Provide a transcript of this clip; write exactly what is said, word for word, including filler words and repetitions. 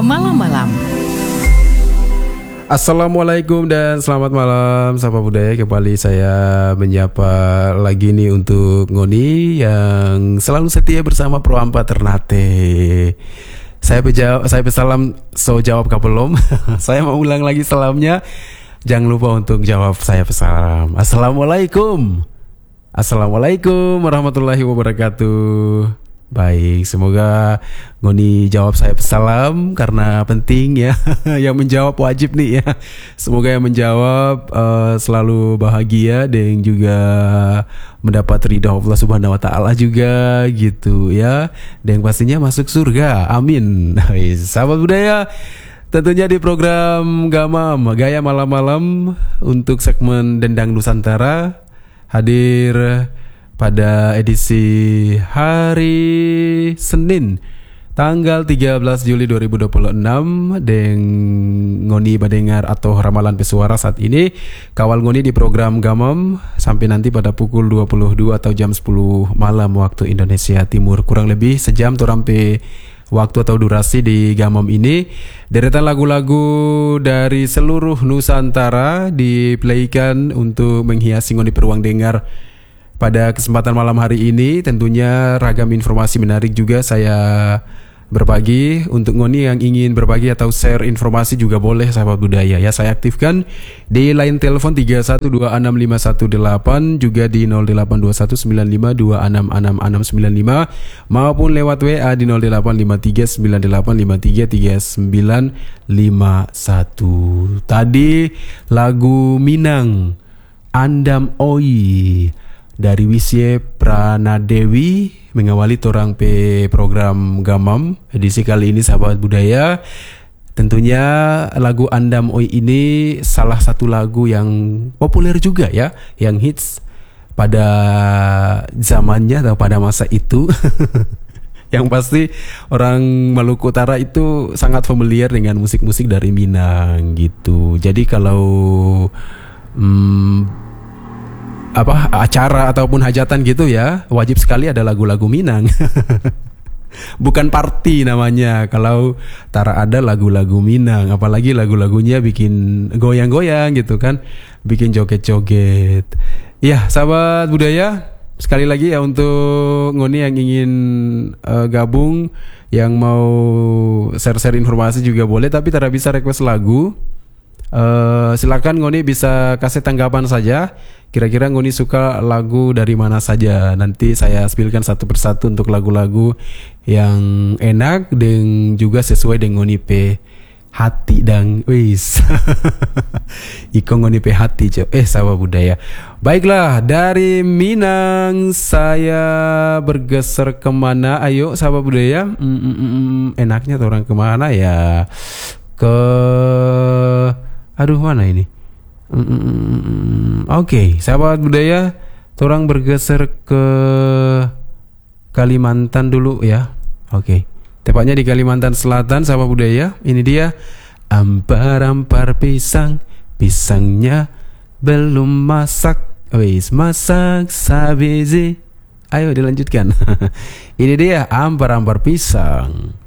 malam-malam. Assalamualaikum dan selamat malam sahabat budaya. Kembali saya menyapa lagi nih untuk Ngoni yang selalu setia bersama Pro Ampa Ternate. Saya pejawab, saya pesalam, so jawab kah belum? Saya mau ulang lagi salamnya. Jangan lupa untuk jawab saya pesalam. Assalamualaikum. Assalamualaikum warahmatullahi wabarakatuh. Baik, semoga Ngoni jawab saya pesalam karena penting ya. Yang menjawab wajib nih ya. Semoga yang menjawab uh, selalu bahagia dan juga mendapat ridha Allah Subhanahu wa taala juga gitu ya. Dan pastinya masuk surga. Amin. Sahabat budaya, tentunya di program Gamam Gaya Malam-Malam untuk segmen Dendang Nusantara hadir pada edisi hari Senin tanggal tiga belas Juli dua ribu dua puluh enam dengan Ngoni Badengar atau Ramalan Pesuara saat ini. Kawal Ngoni di program Gamam sampai nanti pada pukul dua puluh dua atau jam sepuluh malam waktu Indonesia Timur. Kurang lebih sejam tuh sampai waktu atau durasi di Gamam ini. Deretan lagu-lagu dari seluruh Nusantara diplaykan untuk menghiasi Ngoni Peruang Dengar pada kesempatan malam hari ini. Tentunya ragam informasi menarik juga saya berbagi. Untuk Ngoni yang ingin berbagi atau share informasi juga boleh sahabat budaya ya. Saya aktifkan di line telepon tiga satu dua enam lima satu delapan, juga di nol delapan dua satu sembilan lima dua enam enam enam sembilan lima, maupun lewat W A di nol delapan lima tiga sembilan delapan lima tiga tiga sembilan lima satu. Tadi lagu Minang Andam Oi dari Wisye Pranadewi mengawali torang pe program Gamam edisi kali ini sahabat budaya. Tentunya lagu Andam Oi ini salah satu lagu yang populer juga ya, yang hits pada zamannya atau pada masa itu. Yang pasti orang Maluku Utara itu sangat familiar dengan musik-musik dari Minang gitu. Jadi kalau hmm, apa acara ataupun hajatan gitu ya, wajib sekali ada lagu-lagu Minang. Bukan party namanya kalau Tara ada lagu-lagu Minang, apalagi lagu-lagunya bikin goyang-goyang gitu kan, bikin joget-joget. Ya sahabat budaya, sekali lagi ya untuk Ngoni yang ingin uh, gabung, yang mau share-share informasi juga boleh, tapi Tara bisa request lagu. Uh, silakan Ngoni bisa kasih tanggapan saja. Kira-kira Ngoni suka lagu dari mana saja. Nanti saya spillkan satu persatu untuk lagu-lagu yang enak dan juga sesuai dengan Ngoni pe hati dan wis. Iko Ngoni pe hati cok. Eh sahabat budaya. Baiklah, dari Minang saya bergeser kemana? Ayo sahabat budaya. Mm, mm, mm, enaknya tuh orang kemana ya? Ke aduh mana ini? Mm-mm. Oke, okay, sahabat budaya, orang bergeser ke Kalimantan dulu ya. Oke, okay. Tepatnya di Kalimantan Selatan, sahabat budaya. Ini dia ampar-ampar pisang, pisangnya belum masak, wis masak sabezi. Ayo dilanjutkan. Ini dia ampar-ampar pisang.